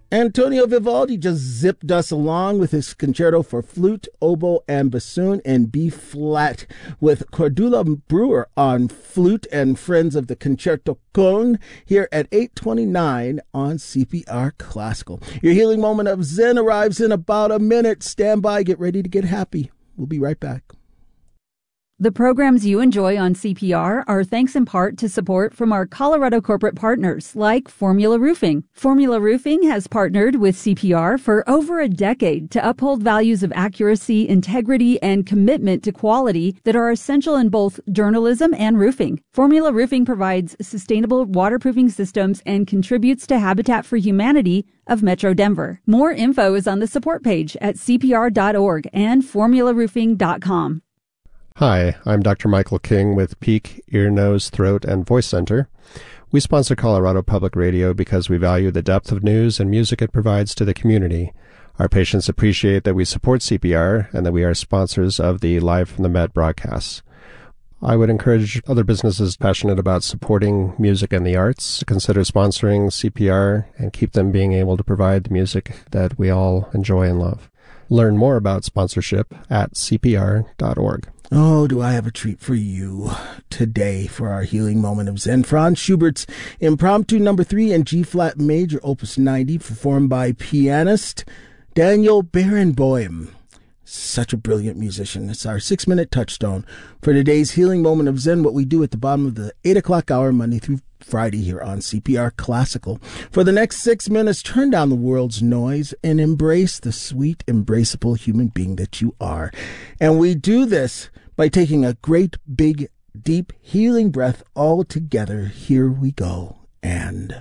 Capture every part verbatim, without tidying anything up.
Antonio Vivaldi just zipped us along with his concerto for flute, oboe, and bassoon in B flat, with Cordula Brewer on flute and Friends of the Concerto Con here at eight twenty-nine on C P R Classical. Your healing moment of Zen arrives in about a minute. Stand by, get ready to get happy. We'll be right back. The programs you enjoy on C P R are thanks in part to support from our Colorado corporate partners like Formula Roofing. Formula Roofing has partnered with C P R for over a decade to uphold values of accuracy, integrity, and commitment to quality that are essential in both journalism and roofing. Formula Roofing provides sustainable waterproofing systems and contributes to Habitat for Humanity of Metro Denver. More info is on the support page at C P R dot org and formula roofing dot com. Hi, I'm Doctor Michael King with Peak Ear, Nose, Throat, and Voice Center. We sponsor Colorado Public Radio because we value the depth of news and music it provides to the community. Our patients appreciate that we support C P R and that we are sponsors of the Live from the Met broadcasts. I would encourage other businesses passionate about supporting music and the arts to consider sponsoring C P R and keep them being able to provide the music that we all enjoy and love. Learn more about sponsorship at C P R dot org. Oh, do I have a treat for you today for our healing moment of Zen. Franz Schubert's Impromptu Number three in G-flat major, Opus ninety, performed by pianist Daniel Barenboim. Such a brilliant musician. It's our six-minute touchstone for today's healing moment of Zen, what we do at the bottom of the eight o'clock hour, Monday through Friday here on C P R Classical. For the next six minutes, turn down the world's noise and embrace the sweet, embraceable human being that you are. And we do this by taking a great, big, deep, healing breath all together. Here we go. And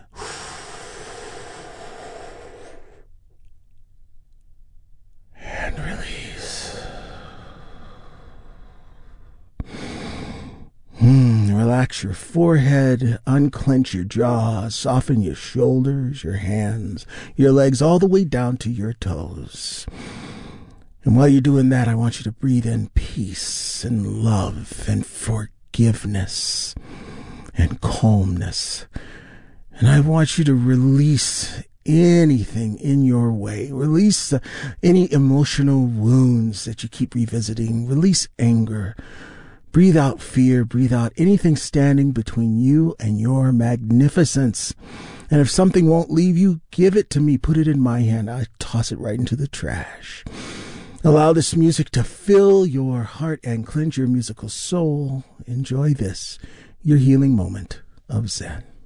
and release. Hmm, relax your forehead, unclench your jaw, soften your shoulders, your hands, your legs, all the way down to your toes. And while you're doing that, I want you to breathe in peace and love and forgiveness and calmness. And I want you to release anything in your way. Release uh, any emotional wounds that you keep revisiting. Release anger. Breathe out fear. Breathe out anything standing between you and your magnificence. And if something won't leave you, give it to me. Put it in my hand. I toss it right into the trash. Allow this music to fill your heart and cleanse your musical soul. Enjoy this, your healing moment of Zen.